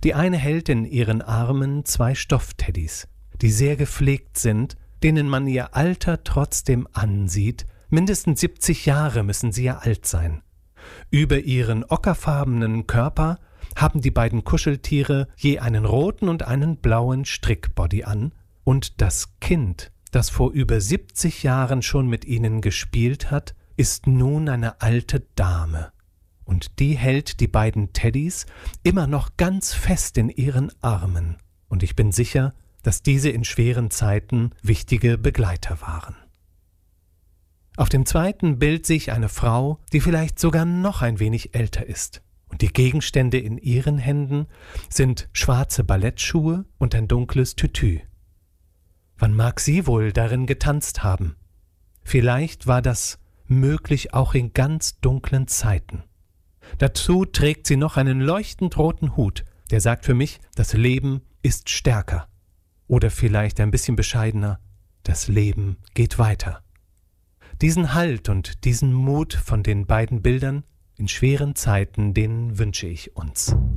Die eine hält in ihren Armen 2 Stoffteddys, die sehr gepflegt sind, denen man ihr Alter trotzdem ansieht. Mindestens 70 Jahre müssen sie ja alt sein. Über ihren ockerfarbenen Körper haben die beiden Kuscheltiere je einen roten und einen blauen Strickbody an, und das Kind, das vor über 70 Jahren schon mit ihnen gespielt hat, ist nun eine alte Dame. Und die hält die beiden Teddys immer noch ganz fest in ihren Armen. Und ich bin sicher, dass diese in schweren Zeiten wichtige Begleiter waren. Auf dem zweiten Bild sehe ich eine Frau, die vielleicht sogar noch ein wenig älter ist. Und die Gegenstände in ihren Händen sind schwarze Ballettschuhe und ein dunkles Tütü. Wann mag sie wohl darin getanzt haben? Vielleicht war das möglich auch in ganz dunklen Zeiten. Dazu trägt sie noch einen leuchtend roten Hut, der sagt für mich, das Leben ist stärker. Oder vielleicht ein bisschen bescheidener, das Leben geht weiter. Diesen Halt und diesen Mut von den beiden Bildern in schweren Zeiten, den wünsche ich uns.